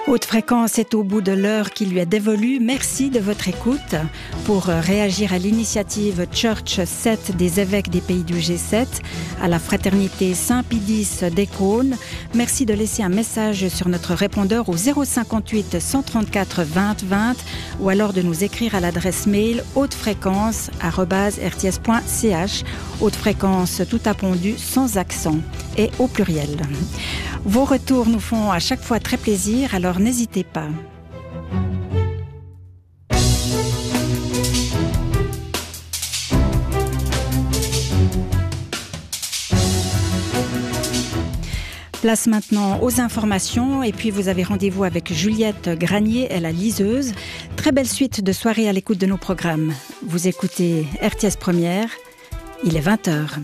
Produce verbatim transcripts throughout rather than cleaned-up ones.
Haute Fréquence est au bout de l'heure qui lui est dévolue. Merci de votre écoute. Pour réagir à l'initiative Church sept des évêques des pays du G sept, à la fraternité Saint-Pidis d'Écône, merci de laisser un message sur notre répondeur au zéro cinquante-huit cent trente-quatre vingt vingt ou alors de nous écrire à l'adresse mail hautefréquence arobase r t s point c h. Haute Fréquence tout appondu sans accent et au pluriel. Vos retours nous font à chaque fois très plaisir, alors n'hésitez pas. Place maintenant aux informations et puis vous avez rendez-vous avec Juliette Granier, elle est liseuse. Très belle suite de soirée à l'écoute de nos programmes. Vous écoutez R T S Première, il est vingt heures.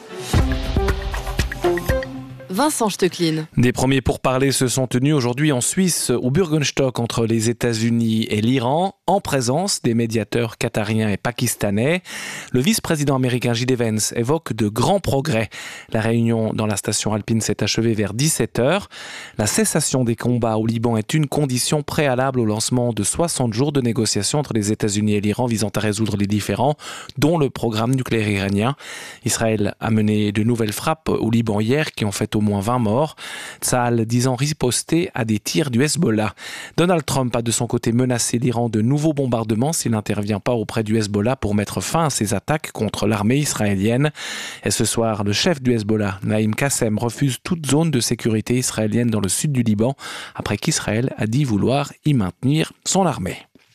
Vincent Stecklin. Des premiers pourparlers se sont tenus aujourd'hui en Suisse, au Bürgenstock, entre les États-Unis et l'Iran, en présence des médiateurs qatariens et pakistanais. Le vice-président américain J D Vance évoque de grands progrès. La réunion dans la station alpine s'est achevée vers dix-sept heures. La cessation des combats au Liban est une condition préalable au lancement de soixante jours de négociations entre les États-Unis et l'Iran visant à résoudre les différends, dont le programme nucléaire iranien. Israël a mené de nouvelles frappes au Liban hier qui ont fait au moins vingt morts. Tsahal disant riposter à des tirs du Hezbollah. Donald Trump a de son côté menacé l'Iran de nouveaux bombardements s'il n'intervient pas auprès du Hezbollah pour mettre fin à ses attaques contre l'armée israélienne. Et ce soir, le chef du Hezbollah, Naïm Qassem, refuse toute zone de sécurité israélienne dans le sud du Liban après qu'Israël a dit vouloir y maintenir son armée.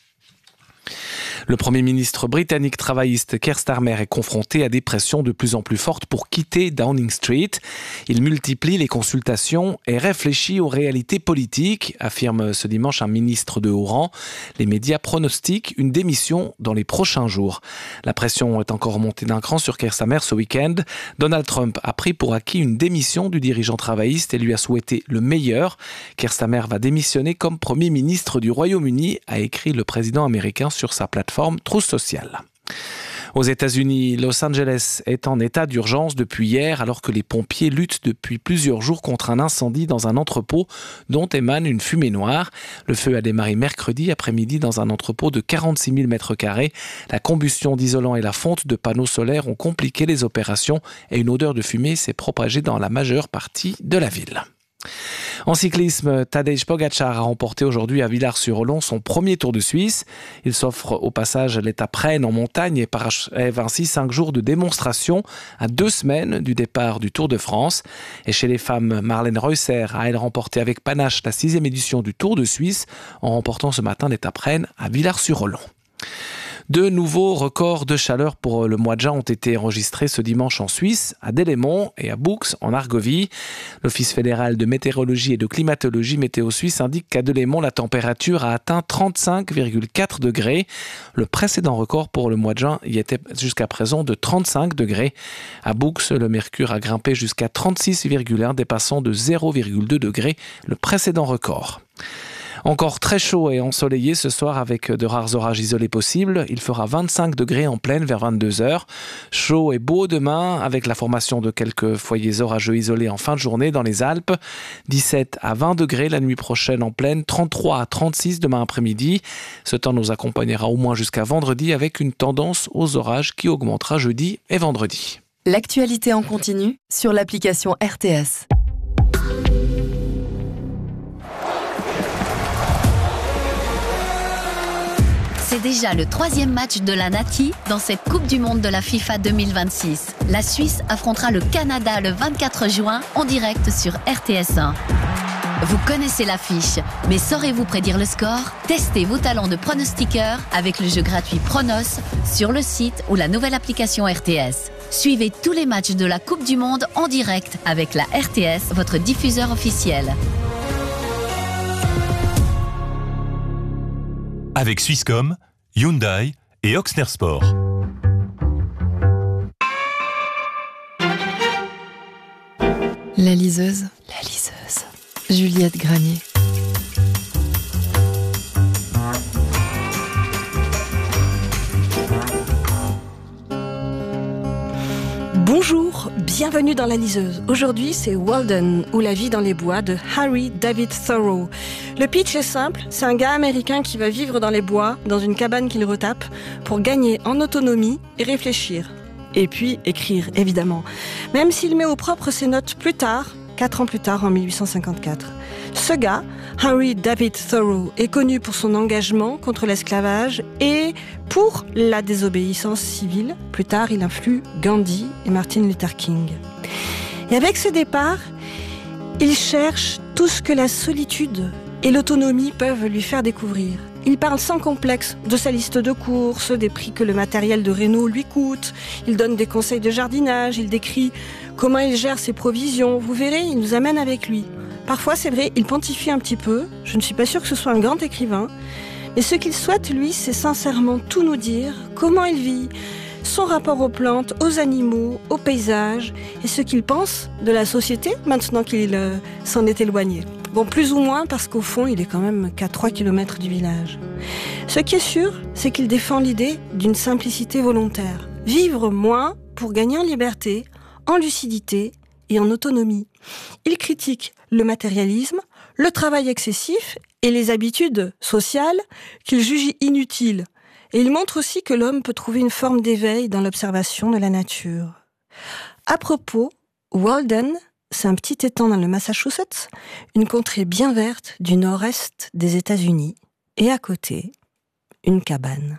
Le Premier ministre britannique travailliste Keir Starmer est confronté à des pressions de plus en plus fortes pour quitter Downing Street. Il multiplie les consultations et réfléchit aux réalités politiques, affirme ce dimanche un ministre de haut rang. Les médias pronostiquent une démission dans les prochains jours. La pression est encore montée d'un cran sur Keir Starmer ce week-end. Donald Trump a pris pour acquis une démission du dirigeant travailliste et lui a souhaité le meilleur. Keir Starmer va démissionner comme Premier ministre du Royaume-Uni, a écrit le président américain sur sa plateforme Truth Social. Aux États-Unis, Los Angeles est en état d'urgence depuis hier alors que les pompiers luttent depuis plusieurs jours contre un incendie dans un entrepôt dont émane une fumée noire. Le feu a démarré mercredi après-midi dans un entrepôt de quarante-six mille mètres carrés. La combustion d'isolants et la fonte de panneaux solaires ont compliqué les opérations et une odeur de fumée s'est propagée dans la majeure partie de la ville. En cyclisme, Tadej Pogačar a remporté aujourd'hui à Villars-sur-Olon son premier Tour de Suisse. Il s'offre au passage l'étape Rennes en montagne et parachève ainsi cinq jours de démonstration à deux semaines du départ du Tour de France. Et chez les femmes, Marlène Reusser a elle remporté avec panache la sixième édition du Tour de Suisse en remportant ce matin l'étape Rennes à Villars-sur-Olon. De nouveaux records de chaleur pour le mois de juin ont été enregistrés ce dimanche en Suisse, à Delémont et à Boux, en Argovie. L'Office fédéral de météorologie et de climatologie Météo Suisse indique qu'à Delémont, la température a atteint trente-cinq virgule quatre degrés. Le précédent record pour le mois de juin y était jusqu'à présent de trente-cinq degrés. À Boux, le mercure a grimpé jusqu'à trente-six virgule un, dépassant de zéro virgule deux degrés le précédent record. Encore très chaud et ensoleillé ce soir avec de rares orages isolés possibles. Il fera vingt-cinq degrés en pleine vers vingt-deux heures. Chaud et beau demain avec la formation de quelques foyers orageux isolés en fin de journée dans les Alpes. dix-sept à vingt degrés la nuit prochaine en pleine, trente-trois à trente-six demain après-midi. Ce temps nous accompagnera au moins jusqu'à vendredi avec une tendance aux orages qui augmentera jeudi et vendredi. L'actualité en continu sur l'application R T S. C'est déjà le troisième match de la Nati dans cette Coupe du Monde de la FIFA deux mille vingt-six. La Suisse affrontera le Canada le vingt-quatre juin en direct sur R T S un. Vous connaissez l'affiche, mais saurez-vous prédire le score ? Testez vos talents de pronostiqueur avec le jeu gratuit Pronos sur le site ou la nouvelle application R T S. Suivez tous les matchs de la Coupe du Monde en direct avec la R T S, votre diffuseur officiel. Avec Swisscom, Hyundai et Oxner Sport. La liseuse, la liseuse, Juliette Granier. Bonjour, bienvenue dans la liseuse. Aujourd'hui, c'est Walden, ou La vie dans les bois de Harry David Thoreau. Le pitch est simple, c'est un gars américain qui va vivre dans les bois, dans une cabane qu'il retape, pour gagner en autonomie et réfléchir. Et puis écrire, évidemment. Même s'il met au propre ses notes plus tard, quatre ans plus tard, en mille huit cent cinquante-quatre. Ce gars, Harry David Thoreau, est connu pour son engagement contre l'esclavage et pour la désobéissance civile. Plus tard, il influe Gandhi et Martin Luther King. Et avec ce départ, il cherche tout ce que la solitude et l'autonomie peuvent lui faire découvrir. Il parle sans complexe de sa liste de courses, des prix que le matériel de réno lui coûte. Il donne des conseils de jardinage, il décrit comment il gère ses provisions. Vous verrez, il nous amène avec lui. Parfois, c'est vrai, il pontifie un petit peu. Je ne suis pas sûre que ce soit un grand écrivain. Mais ce qu'il souhaite, lui, c'est sincèrement tout nous dire, comment il vit, son rapport aux plantes, aux animaux, aux paysages, et ce qu'il pense de la société maintenant qu'il euh, s'en est éloigné. Bon, plus ou moins, parce qu'au fond, il est quand même qu'à trois kilomètres du village. Ce qui est sûr, c'est qu'il défend l'idée d'une simplicité volontaire. Vivre moins pour gagner en liberté, en lucidité et en autonomie. Il critique le matérialisme, le travail excessif et les habitudes sociales qu'il juge inutiles. Et il montre aussi que l'homme peut trouver une forme d'éveil dans l'observation de la nature. À propos, Walden, c'est un petit étang dans le Massachusetts, une contrée bien verte du nord-est des États-Unis. Et à côté, une cabane.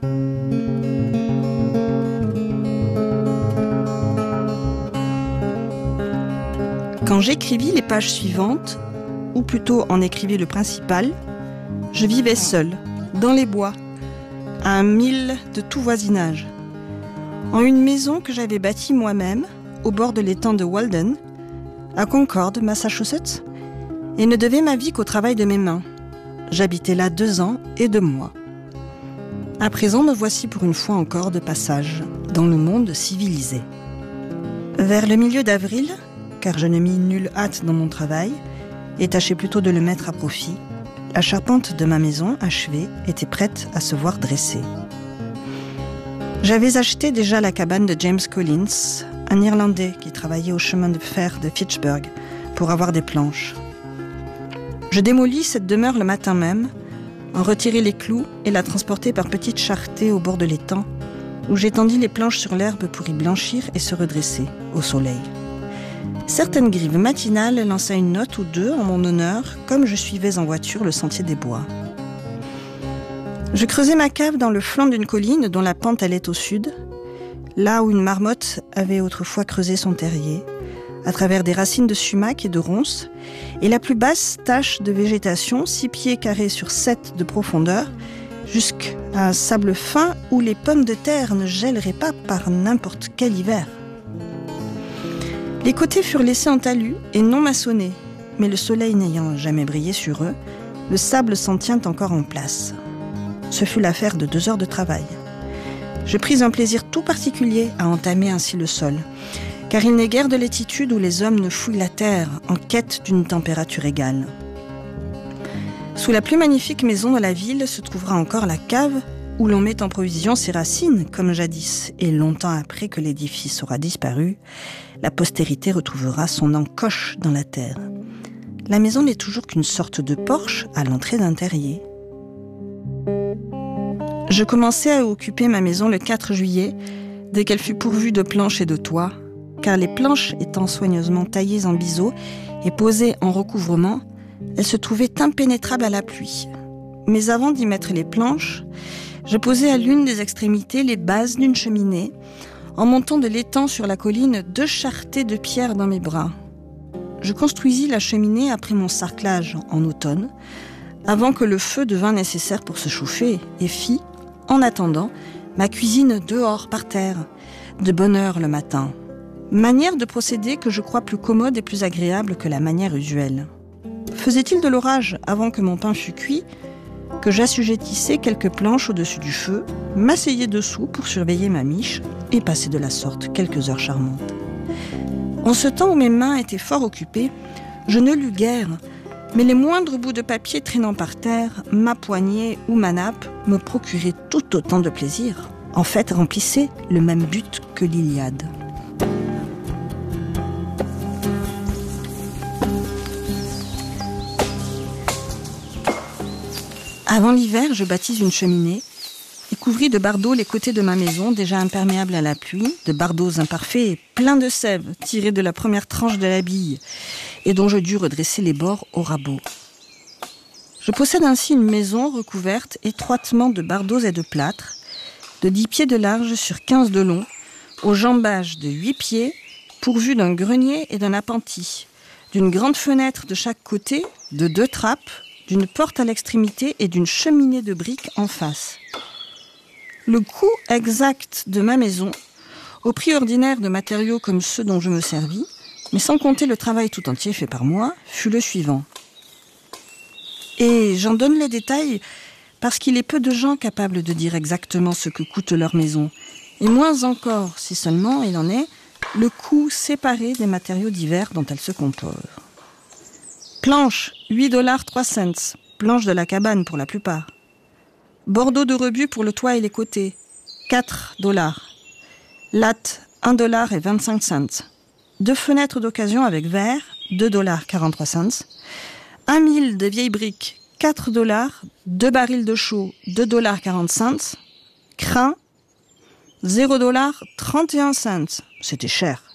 Quand j'écrivis les pages suivantes, ou plutôt en écrivais le principal, je vivais seule, dans les bois, à un mille de tout voisinage, en une maison que j'avais bâtie moi-même, au bord de l'étang de Walden, à Concord, Massachusetts, et ne devais ma vie qu'au travail de mes mains. J'habitais là deux ans et deux mois. À présent, me voici pour une fois encore de passage, dans le monde civilisé. Vers le milieu d'avril, car je ne mis nulle hâte dans mon travail, et tâchais plutôt de le mettre à profit, la charpente de ma maison, achevée, était prête à se voir dressée. J'avais acheté déjà la cabane de James Collins, un Irlandais qui travaillait au chemin de fer de Fitchburg, pour avoir des planches. Je démolis cette demeure le matin même, en retirai les clous et la transportai par petites charretées au bord de l'étang, où j'étendis les planches sur l'herbe pour y blanchir et se redresser, au soleil. Certaines grives matinales lançaient une note ou deux en mon honneur, comme je suivais en voiture le sentier des bois. Je creusais ma cave dans le flanc d'une colline dont la pente allait au sud, là où une marmotte avait autrefois creusé son terrier, à travers des racines de sumac et de ronces, et la plus basse tache de végétation, six pieds carrés sur sept de profondeur, jusqu'à un sable fin où les pommes de terre ne gèleraient pas par n'importe quel hiver. Les côtés furent laissés en talus et non maçonnés, mais le soleil n'ayant jamais brillé sur eux, le sable s'en tient encore en place. Ce fut l'affaire de deux heures de travail. Je pris un plaisir tout particulier à entamer ainsi le sol, car il n'est guère de latitude où les hommes ne fouillent la terre en quête d'une température égale. Sous la plus magnifique maison de la ville se trouvera encore la cave où l'on met en provision ses racines, comme jadis, et longtemps après que l'édifice aura disparu, la postérité retrouvera son encoche dans la terre. La maison n'est toujours qu'une sorte de porche à l'entrée d'un terrier. Je commençai à occuper ma maison le quatre juillet, dès qu'elle fut pourvue de planches et de toits, car les planches étant soigneusement taillées en biseau et posées en recouvrement, elles se trouvaient impénétrables à la pluie. Mais avant d'y mettre les planches, je posai à l'une des extrémités les bases d'une cheminée, en montant de l'étang sur la colline deux charretées de pierre dans mes bras. Je construisis la cheminée après mon sarclage en automne, avant que le feu devint nécessaire pour se chauffer, et fis, en attendant, ma cuisine dehors par terre, de bonne heure le matin. Manière de procéder que je crois plus commode et plus agréable que la manière usuelle. Faisait-il de l'orage avant que mon pain fût cuit, que j'assujettissais quelques planches au-dessus du feu, m'asseyais dessous pour surveiller ma miche et passer de la sorte quelques heures charmantes. En ce temps où mes mains étaient fort occupées, je ne lus guère, mais les moindres bouts de papier traînant par terre, ma poignée ou ma nappe me procuraient tout autant de plaisir. En fait, remplissaient le même but que l'Iliade. Avant l'hiver, je bâtis une cheminée et couvris de bardeaux les côtés de ma maison, déjà imperméables à la pluie, de bardeaux imparfaits et pleins de sève, tirés de la première tranche de la bille, et dont je dus redresser les bords au rabot. Je possède ainsi une maison recouverte étroitement de bardeaux et de plâtre, de dix pieds de large sur quinze de long, au jambage de huit pieds, pourvu d'un grenier et d'un appentis, d'une grande fenêtre de chaque côté, de deux trappes, d'une porte à l'extrémité et d'une cheminée de briques en face. Le coût exact de ma maison, au prix ordinaire de matériaux comme ceux dont je me servis, mais sans compter le travail tout entier fait par moi, fut le suivant. Et j'en donne les détails parce qu'il est peu de gens capables de dire exactement ce que coûte leur maison, et moins encore, si seulement il en est, le coût séparé des matériaux divers dont elle se compose. Planche, huit dollars trois cents, planche de la cabane pour la plupart. Bordeaux de rebut pour le toit et les côtés, quatre dollars. Latte, un dollar et vingt-cinq cents. Deux fenêtres d'occasion avec verre, deux dollars quarante-trois cents. Un mille de vieilles briques, quatre dollars. Deux barils de chaux, deux dollars quarante cents. Crin, zéro dollar trente et un cents. C'était cher.